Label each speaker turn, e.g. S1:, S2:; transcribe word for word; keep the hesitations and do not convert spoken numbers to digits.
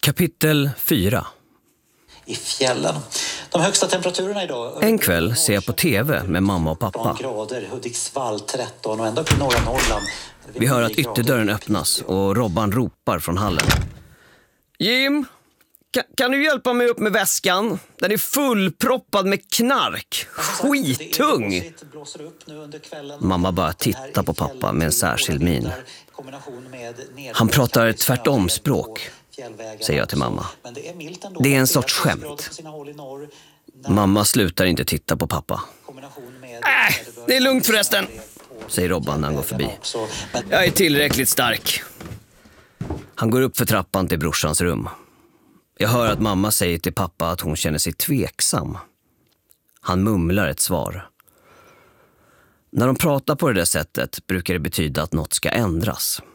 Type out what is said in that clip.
S1: Kapitel fyra.
S2: I fjällen. De högsta temperaturerna idag.
S1: En kväll ser jag på tv med mamma och pappa.
S2: Grader, Hudiksvall tretton och ända upp i norra Norrland.
S1: Vi hör att ytterdörren öppnas och Robban ropar från hallen. Jim, kan, kan du hjälpa mig upp med väskan? Den är fullproppad med knark. Skittung! Mamma bara tittar på pappa med en särskild min. Han pratar tvärtom språk, säger jag till mamma. Det är en sorts skämt. Mamma slutar inte titta på pappa. Äh, det är lugnt förresten, säger Robban när han går förbi. Jag är tillräckligt stark. Han går upp för trappan till brorsans rum. Jag hör att mamma säger till pappa att hon känner sig tveksam. Han mumlar ett svar. När de pratar på det där sättet brukar det betyda att något ska ändras.